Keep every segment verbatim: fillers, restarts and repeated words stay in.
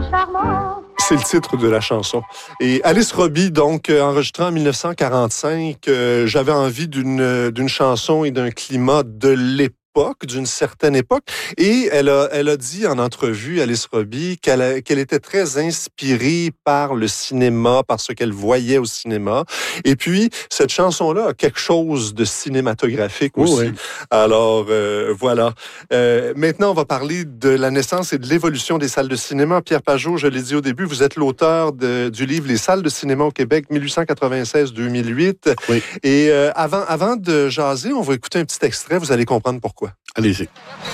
charmante. C'est le titre de la chanson. Et Alice Robbie, donc, euh, enregistrée en dix-neuf cent quarante-cinq, euh, j'avais envie d'une, d'une chanson et d'un climat de l'époque, d'une certaine époque. Et elle a, elle a dit en entrevue, Alice Robbie, qu'elle, a, qu'elle était très inspirée par le cinéma, par ce qu'elle voyait au cinéma. Et puis, cette chanson-là a quelque chose de cinématographique aussi. Oui, oui. Alors, euh, voilà. Euh, maintenant, on va parler de la naissance et de l'évolution des salles de cinéma. Pierre Pajot, je l'ai dit au début, vous êtes l'auteur de, du livre « Les salles de cinéma au Québec, dix-huit cent quatre-vingt-seize à deux mille huit ». Oui. Et euh, avant, avant de jaser, on va écouter un petit extrait, vous allez comprendre pourquoi. Allez-y.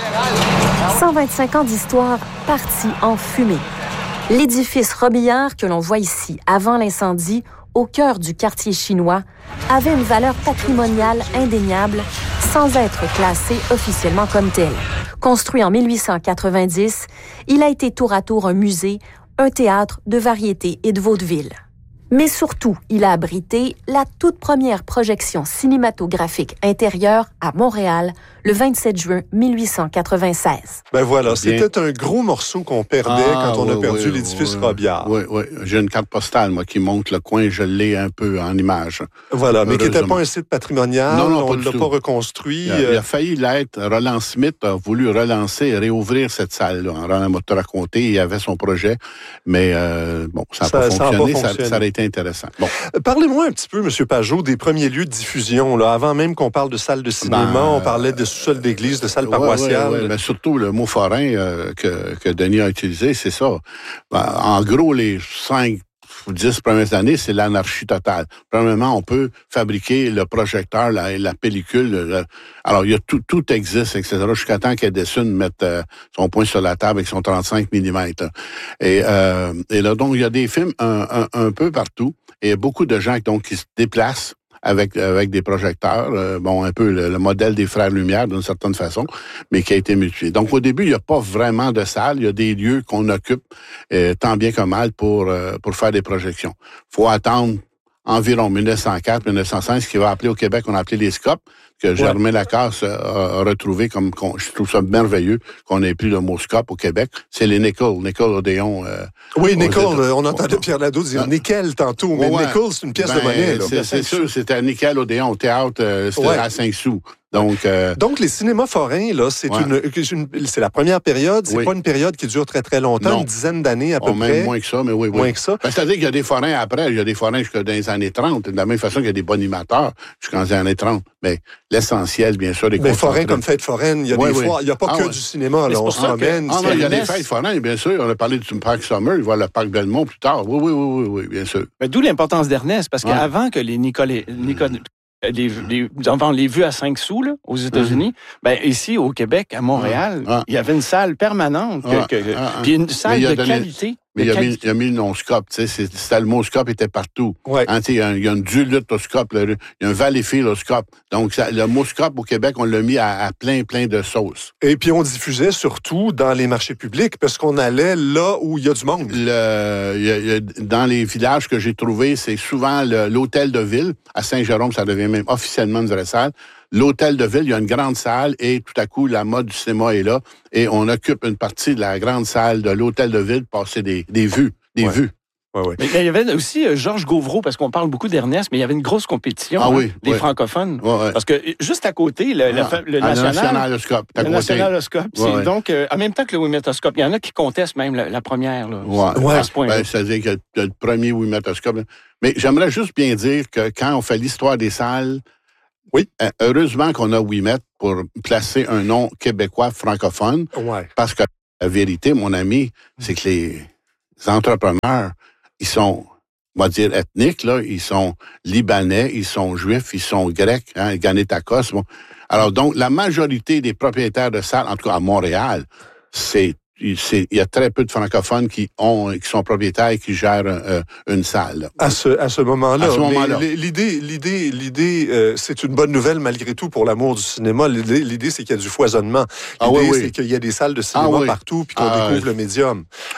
cent vingt-cinq ans d'histoire partis en fumée. L'édifice Robillard que l'on voit ici, avant l'incendie, au cœur du quartier chinois, avait une valeur patrimoniale indéniable sans être classé officiellement comme tel. Construit en dix-huit cent quatre-vingt-dix, il a été tour à tour un musée, un théâtre de variété et de vaudeville. Mais surtout, il a abrité la toute première projection cinématographique intérieure à Montréal le vingt-sept juin dix-huit cent quatre-vingt-seize. Ben voilà, c'était un gros morceau qu'on perdait ah, quand on oui, a perdu oui, l'édifice oui, Robillard. Oui, oui. J'ai une carte postale, moi, qui montre le coin, je l'ai un peu en image. Voilà, mais qui n'était pas un site patrimonial, non, non, on ne l'a pas reconstruit. Il a, il a failli l'être. Roland Smith a voulu relancer et réouvrir cette salle-là. Roland m'a tout raconté, il avait son projet, mais euh, bon, ça n'a pas, pas fonctionné, ça, ça aurait été intéressant. Bon. Parlez-moi un petit peu, M. Pajot, des premiers lieux de diffusion. Là. Avant même qu'on parle de salles de cinéma, ben, on parlait de sous-sol d'église, de salles ouais, paroissiales. Ouais, ouais, mais surtout, le mot forain euh, que, que Denis a utilisé, c'est ça. Ben, en gros, les cinq ou dix premières années, c'est l'anarchie totale. Premièrement, on peut fabriquer le projecteur, la, la pellicule. Le, alors, il y a tout, tout existe, et cetera. Jusqu'à temps qu'Edison mette euh, son poing sur la table avec son trente-cinq millimètres. Et, euh, et là, donc, il y a des films un, un, un peu partout. Et il y a beaucoup de gens donc, qui se déplacent avec avec des projecteurs, euh, bon, un peu le, le modèle des Frères Lumière d'une certaine façon, mais qui a été mutué. Donc, au début, il n'y a pas vraiment de salle, il y a des lieux qu'on occupe euh, tant bien que mal pour euh, pour faire des projections. Faut attendre environ dix-neuf cent quatre dix-neuf cent cinq, ce qui va appeler au Québec, on a appelé les scopes, que Germain ouais. Lacasse a, a retrouvé comme, je trouve ça merveilleux qu'on ait pris le mot scope au Québec. C'est les Nickel, Nickel Odéon. Euh, oui, Nickel, on entendait Pierre Nadeau dire nickel tantôt, mais ouais, Nickel, c'est une pièce ben, de monnaie. Là. C'est, c'est sûr, c'était Nickel Odéon au théâtre, euh, c'était ouais. à cinq sous. Donc, euh, Donc, les cinémas forains, là, c'est, ouais. une, une, c'est la première période. C'est oui. pas une période qui dure très, très longtemps, non. une dizaine d'années à peu oh, près. Même moins que ça, mais oui, oui. Moins que ça. Ben, c'est-à-dire qu'il y a des forains après, il y a des forains jusqu'à dans les années trente, de la même façon qu'il y a des bonimateurs jusqu'en les années trente. Mais l'essentiel, bien sûr, des Mais forains comme fête foraine, il y a oui, des oui. foires, il n'y a pas ah, que ouais. du cinéma, là, on se ramène. Ah non, il y a des fêtes foraines, bien sûr. On a parlé du parc Summer, il va le parc Belmont plus tard. Oui, oui, oui, oui, oui bien sûr. Mais d'où l'importance d'Ernest, parce ouais. qu'avant que les Nicolas... Nicolas Les, les, avant les vues à cinq sous là, aux États-Unis, mmh. ben ici au Québec, à Montréal, ah. il y avait une salle permanente, que, ah. que, ah. puis une salle de donné, qualité. Mais de il, a qualité. mis, il a mis le nom scope, tu sais, c'est, c'est, le mot scope était partout. Ouais. Hein, il y a, il y a une duluth au scope, il y a un valleyfield au scope. Donc ça, le mot scope au Québec, on l'a mis à, à plein, plein de sauces. Et puis on diffusait surtout dans les marchés publics parce qu'on allait là où il y a du monde. Le, il y a, il y a, dans les villages que j'ai trouvés, c'est souvent le, l'hôtel de ville. À Saint-Jérôme, ça devient même officiellement une vraie salle. L'hôtel de ville, il y a une grande salle et tout à coup, la mode du cinéma est là et on occupe une partie de la grande salle de l'hôtel de ville pour passer des, des vues, des ouais. vues. Ouais, ouais. Mais il y avait aussi euh, Georges Gauvreau, parce qu'on parle beaucoup d'Ernest, mais il y avait une grosse compétition ah, hein, oui, des oui. francophones. Ouais, ouais. Parce que juste à côté, le, ah, le, le ah, national... nationaloscope. Le nationaloscope. C'est ouais, ouais. donc, euh, en même temps que le wimétoscope, il y en a qui contestent même la, la première. Là, ouais. Ouais. À ce point-là. Ben, c'est-à-dire que le, le premier wimétoscope... Mais j'aimerais juste bien dire que quand on fait l'histoire des salles, oui. heureusement qu'on a Ouimet pour placer un nom québécois francophone. Ouais. Parce que la vérité, mon ami, c'est que les entrepreneurs, ils sont... on va dire ethniques, là, ils sont libanais, ils sont juifs, ils sont grecs, hein, Ganétakos. Bon. Alors donc, la majorité des propriétaires de salles, en tout cas à Montréal, c'est il y a très peu de francophones qui ont, qui sont propriétaires et qui gèrent euh, une salle. À ce, à ce moment-là. À ce moment-là. Mais l'idée, l'idée, l'idée, euh, c'est une bonne nouvelle malgré tout pour l'amour du cinéma. L'idée, l'idée c'est qu'il y a du foisonnement. L'idée, ah, oui, oui. c'est qu'il y a des salles de cinéma ah, oui. partout puis qu'on ah, découvre oui. le médium.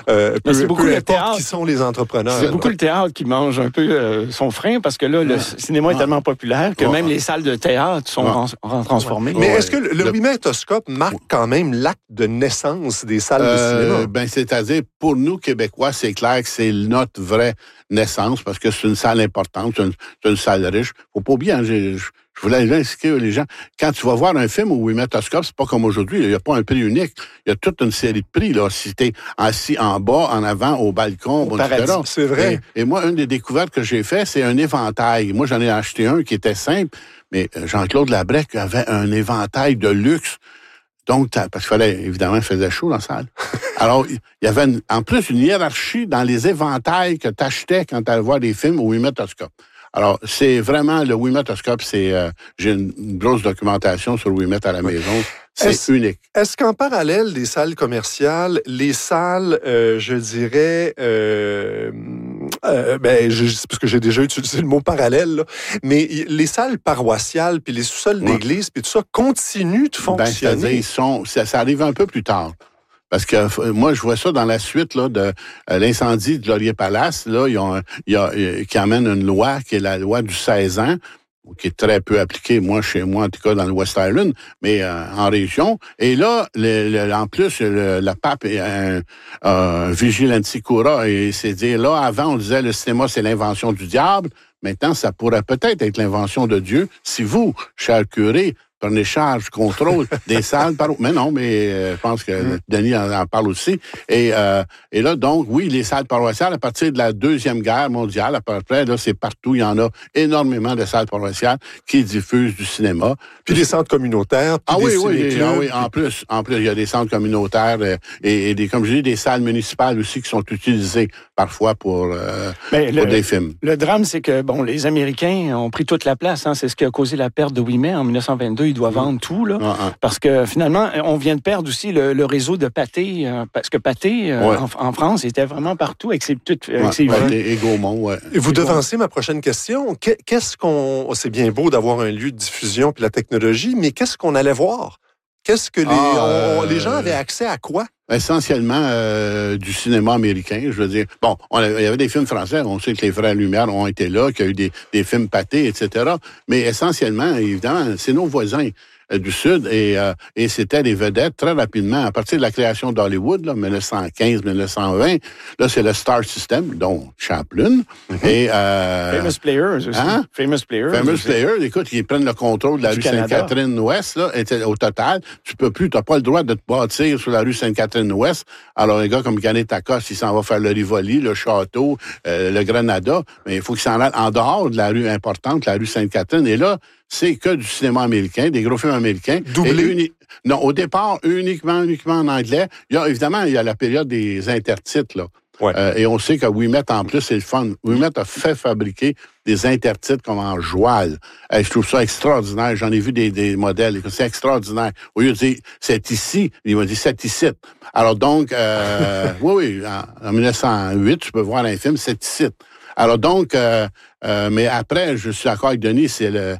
euh, peu, c'est beaucoup peu le importe théâtre. qui sont les entrepreneurs. C'est beaucoup le théâtre qui mange un peu euh, son frein parce que là, le ouais. cinéma est ouais. tellement populaire que ouais. même les salles de théâtre sont ouais. en, transformées. Ouais. Mais ouais. est-ce que le, le Wimetoscope marque quand même l'acte de naissance des salles euh, de cinéma? Ben, c'est-à-dire, pour nous, Québécois, c'est clair que c'est notre vraie naissance parce que c'est une salle importante, c'est une, c'est une salle riche. Faut pas oublier, hein, j'ai, je, je voulais expliquer les gens, quand tu vas voir un film au Wimetoscope, c'est pas comme aujourd'hui, il n'y a pas un prix unique, il y a toute une série de prix, là, si t'es assis en bas, en avant, au balcon, bon, et cetera. C'est vrai. Et, et moi, une des découvertes que j'ai fait, c'est un éventail. Moi, j'en ai acheté un qui était simple, mais Jean-Claude Labrec avait un éventail de luxe. Donc, parce qu'il fallait, évidemment, il faisait chaud dans la salle. Alors, il y avait une, en plus une hiérarchie dans les éventails que tu achetais quand tu allais voir des films au Wimetoscope. Alors, c'est vraiment, le Wimetoscope, c'est, euh, j'ai une, une grosse documentation sur le Wimet à la maison. C'est est-ce, unique. Est-ce qu'en parallèle des salles commerciales, les salles, euh, je dirais, euh, euh, ben, je, parce que j'ai déjà utilisé le mot parallèle, là, mais les salles paroissiales, puis les sous-sols ouais. d'église, puis tout ça, continuent de fonctionner? Ben, c'est-à-dire, ils sont, ça, ça arrive un peu plus tard. Parce que euh, moi, je vois ça dans la suite là, de euh, l'incendie de Laurier Palace. Là, il y a, un, il y a euh, qui amène une loi qui est la loi du seize ans, qui est très peu appliquée, moi, chez moi, en tout cas, dans le West Island, mais euh, en région. Et là, le, le, en plus, le, le pape est un, un vigilanti cura, et c'est dire, là, avant, on disait, le cinéma, c'est l'invention du diable. Maintenant, ça pourrait peut-être être l'invention de Dieu. Si vous, cher curé, prenez charge, contrôle des salles. Par... Mais non, mais euh, je pense que mmh. Denis en, en parle aussi. Et, euh, et là, donc, oui, les salles paroissiales, à partir de la Deuxième Guerre mondiale, à peu près, là, c'est partout. Il y en a énormément de salles paroissiales qui diffusent du cinéma. Puis des centres communautaires. Puis ah, des oui, oui, ah oui, puis... en plus, en plus, il y a des centres communautaires euh, et, et des, comme je dis, des salles municipales aussi qui sont utilisées parfois pour, euh, pour le, des films. Le drame, c'est que, bon, les Américains ont pris toute la place. Hein, c'est ce qui a causé la perte de Ouimet en dix-neuf cent vingt-deux. Ils doivent vendre tout, là. Ah, ah. Parce que, finalement, on vient de perdre aussi le, le réseau de Pathé. Euh, parce que Pathé, euh, ouais. en, en France, était vraiment partout avec ses petites... Ouais, ses Pathé et Gaumont, ouais. Et vous devancez ma prochaine question. Qu'est-ce qu'on... C'est bien beau d'avoir un lieu de diffusion puis la technologie, mais qu'est-ce qu'on allait voir? Qu'est-ce que les, ah, on, les gens avaient accès à quoi? Essentiellement euh, du cinéma américain, je veux dire. Bon, on a, il y avait des films français, on sait que les Frères Lumière ont été là, qu'il y a eu des, des films Pathé, et cetera. Mais essentiellement, évidemment, c'est nos voisins euh, du Sud et, euh, et c'était des vedettes très rapidement. À partir de la création d'Hollywood, là, dix-neuf cent quinze dix-neuf cent vingt, là, c'est le Star System, dont Chaplin. Mm-hmm. Et, euh, Famous Players aussi. Hein? Famous Players. Famous aussi. Players, écoute, ils prennent le contrôle de la du rue Canada. Sainte-Catherine-Ouest, là, et, au total. Tu peux plus, tu n'as pas le droit de te bâtir sur la rue Sainte-Catherine-Ouest. Alors, un gars comme Canet Tacos, il s'en va faire le Rivoli, le Château, euh, le Granada, mais il faut qu'il s'en aille en dehors de la rue importante, la rue Sainte-Catherine. Et là, c'est que du cinéma américain, des gros films américains. Doublé? Uni... Non, au départ, uniquement, uniquement en anglais. Il y a, évidemment, il y a la période des intertitres, là. Ouais. Euh, et on sait que Ouimet, en plus, c'est le fun. Ouimet a fait fabriquer des intertitres comme en joual. Euh, je trouve ça extraordinaire. J'en ai vu des, des modèles. C'est extraordinaire. Au lieu de dire « c'est ici », il m'a dit « c'est ici ». Alors donc, euh, oui, oui, en, en dix-neuf cent huit, tu peux voir un film « c'est ici ». Alors donc, euh, euh, mais après, je suis d'accord avec Denis, c'est le...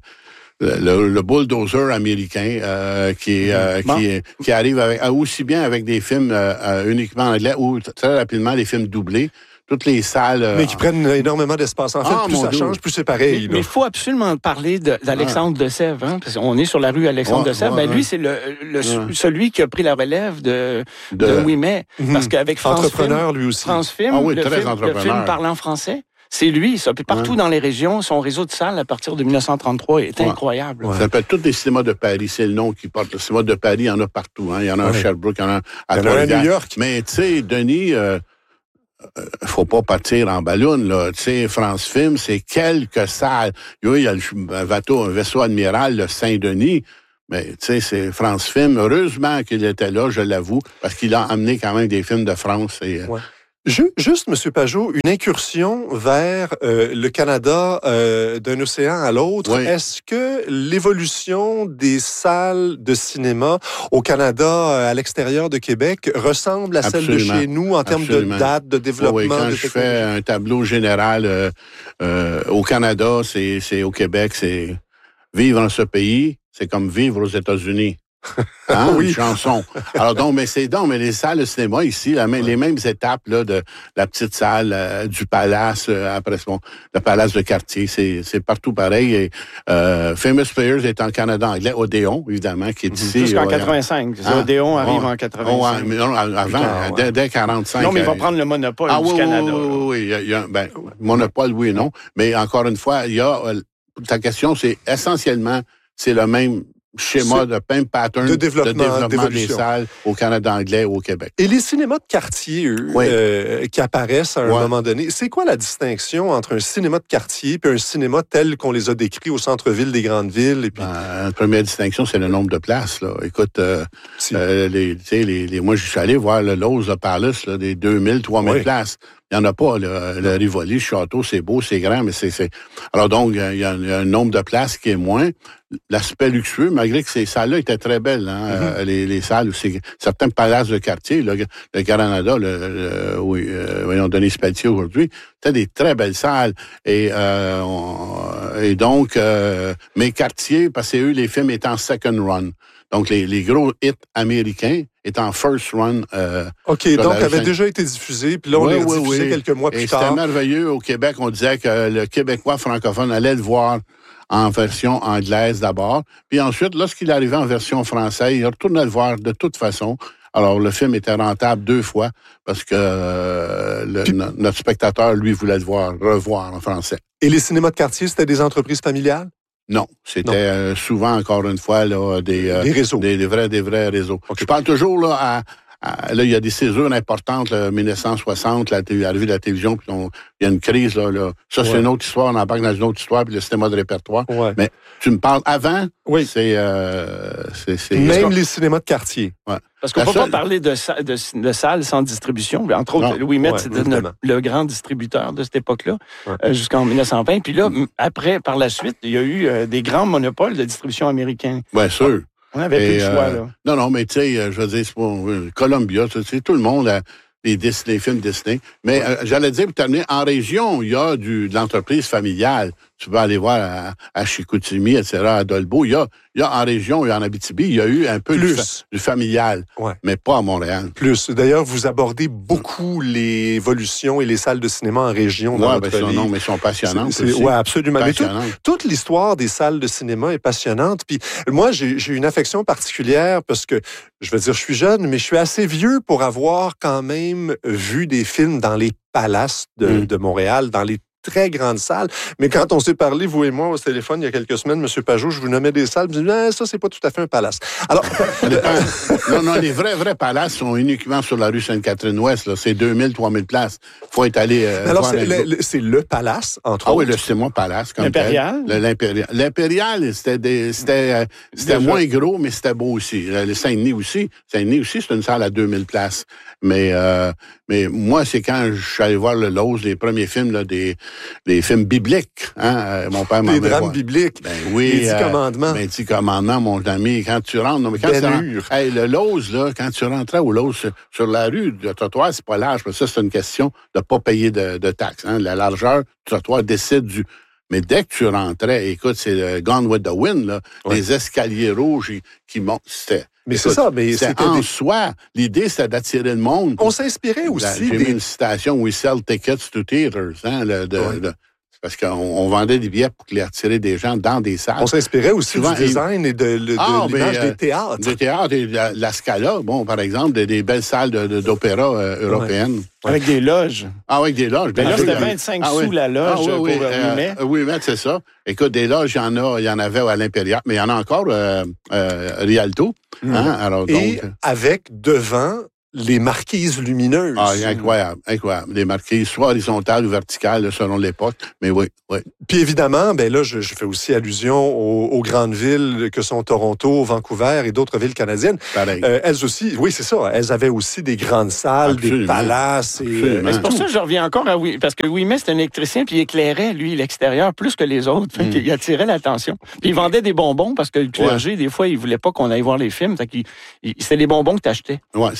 Le, le bulldozer américain euh, qui, euh, bon. qui, qui arrive avec, aussi bien avec des films euh, uniquement en anglais ou très rapidement des films doublés. Toutes les salles... Euh, mais qui prennent énormément d'espace. En fait, ah, plus ça Dieu. change, plus c'est pareil. Mais il faut absolument parler de, d'Alexandre ah. de Sèvres. Hein, parce qu'on est sur la rue Alexandre ouais, de Sèvres. Ouais, ben, ouais. Lui, c'est le, le, ouais. celui qui a pris la relève de, de... de Ouimet. Mm-hmm. Parce qu'avec France Entrepreneur, Film, lui aussi. France Film, ah, oui, le, film le film parlant français, c'est lui, ça. Puis partout ouais. dans les régions, son réseau de salles, à partir de dix-neuf cent trente-trois, est ouais. incroyable. Ouais. Ça s'appelle tous les cinémas de Paris. C'est le nom qui porte. Le cinéma de Paris, il y en a partout. Hein. Il y en a ouais. à Sherbrooke, il y en a à, il y en a à New York. Mais tu sais, Denis, euh, euh, faut pas partir en ballon, là. Tu sais, France Film, c'est quelques salles. Oui, il y a le bateau, un vaisseau admiral, le Saint-Denis. Mais, tu sais, c'est France Film. Heureusement qu'il était là, je l'avoue, parce qu'il a amené quand même des films de France. Et, ouais. Juste, M. Pajot, une incursion vers euh, le Canada euh, d'un océan à l'autre. Oui. Est-ce que l'évolution des salles de cinéma au Canada, euh, à l'extérieur de Québec, ressemble à Absolument. celle de chez nous en termes Absolument. de date, de développement? Oui, quand de je fais un tableau général euh, euh, au Canada, c'est, c'est au Québec, c'est vivre dans ce pays, c'est comme vivre aux États-Unis. Hein, oui. Une chanson. Alors donc, mais c'est donc, mais les salles de cinéma ici, la, ouais. les mêmes étapes là, de la petite salle, euh, du palace, euh, après bon, le palace de quartier, c'est, c'est partout pareil. Et, euh, Famous Players est en Canada anglais, Odéon, évidemment, qui est ici. Jusqu'en quatre-vingt-cinq. Hein? Odéon arrive oh, en quatre-vingt-cinq. Oh, ouais, mais non, avant, ah, ouais. dès, dès quarante-cinq. Non, mais il va prendre le monopole ah, du oui, Canada. Oui, oui, oui. Il y a, il y a, ben, monopole, oui et non. Mais encore une fois, il y a, ta question, c'est essentiellement, c'est le même schéma c'est de même pattern de développement, de développement des salles au Canada anglais ou au Québec. Et les cinémas de quartier, eux, oui. euh, qui apparaissent à un ouais. moment donné, c'est quoi la distinction entre un cinéma de quartier et un cinéma tel qu'on les a décrits au centre-ville des grandes villes? Et puis... ben, la première distinction, c'est le nombre de places. Là. Écoute, euh, si. euh, les, les, les, moi, je suis allé voir le Lowe's de Palace, là, des deux mille, trois mille oui. places. Il n'y en a pas. Le, le Rivoli, le château, c'est beau, c'est grand, mais c'est... c'est... Alors donc, il y, a, il y a un nombre de places qui est moins. L'aspect luxueux, malgré que ces salles-là étaient très belles, hein, mm-hmm. euh, les, les salles, c'est, certains palaces de quartier, le, le Canada, le, le, oui, euh, voyons, Denis Pelletier aujourd'hui, c'était des très belles salles. Et, euh, on, et donc, euh, mes quartiers, parce que eux, les films étaient en second run. Donc, les, les gros hits américains étaient en first run. Euh, OK, donc, avaient déjà été diffusés, puis là, on oui, les a oui, diffusés oui. quelques mois plus et tard. C'était merveilleux. Au Québec, on disait que le Québécois francophone allait le voir en version anglaise d'abord. Puis ensuite, lorsqu'il arrivait en version française, il retournait le voir de toute façon. Alors, le film était rentable deux fois parce que euh, le, Puis, no, notre spectateur, lui, voulait le voir, revoir en français. Et les cinémas de quartier, c'était des entreprises familiales? Non, c'était euh, souvent, encore une fois, là, des, euh, des réseaux. Des, des, vrais, des vrais réseaux. Okay. Je parle toujours là à... Là, il y a des césures importantes, là, mille neuf cent soixante, l'arrivée de la télévision, puis on, il y a une crise, là. là. Ça, c'est ouais. une autre histoire, on embarque dans une autre histoire, puis le cinéma de répertoire. Ouais. Mais tu me parles avant, oui. c'est, euh, c'est, c'est... Même les cinémas de quartier. Ouais. Parce qu'on ne peut seule... pas parler de, de, de salles sans distribution. Entre autres, Louis Met, ouais, c'était le, le grand distributeur de cette époque-là, ouais. euh, jusqu'en mille neuf cent vingt. Puis là, après, par la suite, il y a eu euh, des grands monopoles de distribution américains. Bien sûr. On avait plus le choix, là. Non, non, mais tu sais, je veux dire, c'est pour euh, Columbia, tu sais, tout le monde a des Disney, films Disney. Mais ouais. euh, j'allais dire, pour terminer, en région, il y a du, de l'entreprise familiale. Tu peux aller voir à, à Chicoutimi, et cetera, à Dolbeau. Il y a, il y a en région, il y a en Abitibi, il y a eu un peu du, fa- du familial, ouais. mais pas à Montréal. Plus. D'ailleurs, vous abordez beaucoup les évolutions et les salles de cinéma en région dans ouais, votre ben, livre. Non, mais elles sont passionnantes c'est, c'est, aussi. Oui, absolument. Mais tout, toute l'histoire des salles de cinéma est passionnante. Puis moi, j'ai, j'ai une affection particulière parce que, je veux dire, je suis jeune, mais je suis assez vieux pour avoir quand même vu des films dans les palaces de, mm. de Montréal, dans les très grande salle. Mais quand on s'est parlé, vous et moi, au téléphone, il y a quelques semaines, M. Pajot, je vous nommais des salles, je me disais, ah, ça, c'est pas tout à fait un palace. Alors... non, non, les vrais, vrais palaces sont uniquement sur la rue Sainte-Catherine-Ouest, là. C'est deux mille, trois mille places. Faut être allé... Euh, Alors, c'est le, le, c'est le palace, entre ah, autres. Ah oui, le cinéma palace, comme L'Impérial? Tel. Le, l'impérial. L'impérial, c'était, des, c'était, euh, c'était moins gros, mais c'était beau aussi. Le Saint-Denis aussi. Saint-Denis aussi, c'est une salle à deux mille places. Mais, euh, mais moi, c'est quand je suis allé voir le Lowe's, les premiers films, là, des, des films bibliques. Hein? Mon père m'en Des drames voir. bibliques. Ben oui. Les dix euh, commandements. Les dix commandements, mon ami. Quand tu rentres... Non, mais quand ben tu rentres, hey, le Lowe's, là, quand tu rentrais au Lowe's, sur, sur la rue, le trottoir, c'est pas large. Mais ça, c'est une question de ne pas payer de, de taxes. Hein? La largeur du trottoir décide du... Mais dès que tu rentrais, écoute, c'est le Gone with the Wind, là, ouais. les escaliers rouges qui montent, c'était... Mais écoute, c'est ça, mais c'était c'était en des... soi. L'idée, c'était d'attirer le monde. On s'inspirait aussi. Là, j'ai des... mis une citation, « We sell tickets to theaters hein, », le, de, ouais. de, parce qu'on on vendait des billets pour les attirer des gens dans des salles. On s'inspirait aussi Souvent, du design et de, de, ah, de l'image mais, des théâtres. Des théâtres et de la, la Scala, bon, par exemple, des, des belles salles de, de, d'opéra euh, européennes. Ouais. Avec des loges. Ah oui, avec des loges. Mais là, c'était vingt-cinq ah, sous oui. la loge ah, oui, oui, pour euh, Ouimet. Euh, oui, mais c'est ça. Écoute, des loges, il y en a, il y en avait à l'Impérial, mais il y en a encore euh, euh, Rialto. Mmh. Hein, alors, et donc, avec devant les marquises lumineuses. Ah, incroyable, incroyable. Les marquises, soit horizontales ou verticales, selon l'époque. Mais oui, oui. Puis évidemment, ben là, je, je fais aussi allusion aux, aux grandes villes que sont Toronto, Vancouver et d'autres villes canadiennes. Pareil. Euh, elles aussi, oui, c'est ça. Elles avaient aussi des grandes salles, Absolument. des palaces. Et, euh, c'est pour ça que je reviens encore à oui, parce que Ouimet, c'est un électricien, puis il éclairait, lui, l'extérieur plus que les autres. Fait mm. qu'il attirait l'attention. Puis il vendait des bonbons, parce que le clergé, ouais. des fois, il voulait pas qu'on aille voir les films. Fait qu'il, il, c'était les bonbons que t'achetais. Ouais, oui, mais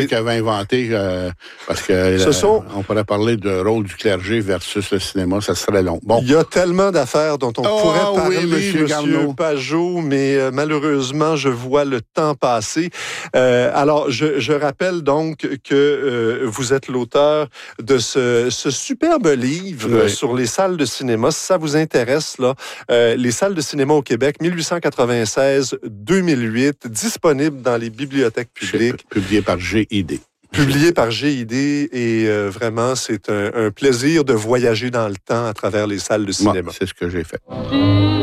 qui avait inventé, euh, parce que Ce euh, sont... on pourrait parler de rôle du clergé versus le cinéma, ça serait long. Bon. Il y a tellement d'affaires dont on oh, pourrait parler, oui, monsieur, monsieur Pajot, mais euh, malheureusement, je vois le temps passer. Euh, alors, je, je rappelle donc que euh, vous êtes l'auteur de ce, ce superbe livre oui. sur les salles de cinéma. Si ça vous intéresse, là, euh, les salles de cinéma au Québec, dix-huit cent quatre-vingt-seize à deux mille huit, disponible dans les bibliothèques publiques. Publié par G I D. Publié par G I D et euh, vraiment, c'est un, un plaisir de voyager dans le temps à travers les salles de cinéma. Moi, c'est ce que j'ai fait.